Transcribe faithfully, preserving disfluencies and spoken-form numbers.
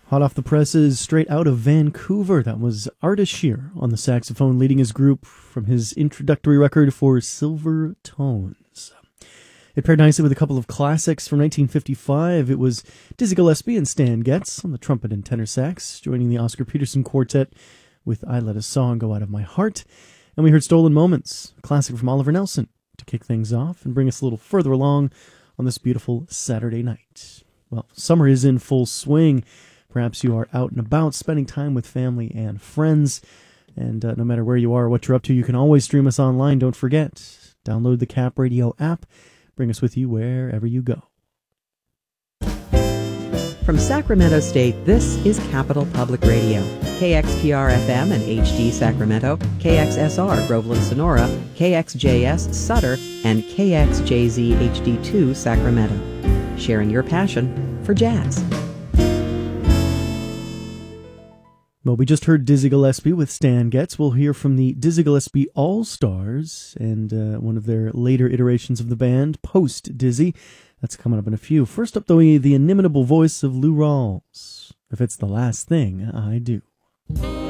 Hot off the presses, straight out of Vancouver, that was Artis Shear on the saxophone leading his group from his introductory record for Silver Tones. It paired nicely with a couple of classics from nineteen fifty-five. It was Dizzy Gillespie and Stan Getz on the trumpet and tenor sax, joining the Oscar Peterson Quartet with I Let a Song Go Out of My Heart. And we heard Stolen Moments, a classic from Oliver Nelson, to kick things off and bring us a little further along on this beautiful Saturday night. Well, summer is in full swing. Perhaps you are out and about, spending time with family and friends. And uh, no matter where you are or what you're up to, you can always stream us online. Don't forget, download the Cap Radio app. Bring us with you wherever you go. From Sacramento State, this is Capital Public Radio. K X P R F M and H D Sacramento, K X S R Groveland Sonora, K X J S Sutter, and K X J Z H D two Sacramento. Sharing your passion for jazz. Well, we just heard Dizzy Gillespie with Stan Getz. We'll hear from the Dizzy Gillespie All-Stars and uh, one of their later iterations of the band, Post-Dizzy. That's coming up in a few. First up, though, the inimitable voice of Lou Rawls. If it's the last thing I do.